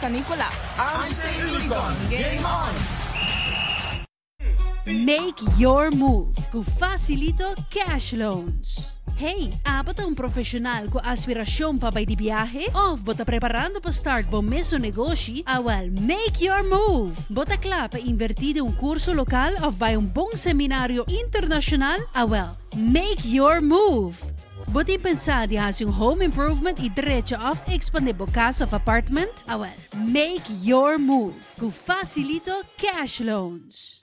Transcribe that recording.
San Nicolas. I'm Unicorn. Game on! Make your move com Facilito Cash Loans. Hey, apat ang profesional com aspirasyon pa bay di biyahe? O bota preparando pa start bom meso negosyo? Awal, make your move! Bota kla pa invertir un curso lokal of bay un bong seminaryo internasyonal? Awal, make your move! Buti pensar di has yung home improvement i diretso of expandable casa of apartment? Awal, make your move com Facilito Cash Loans.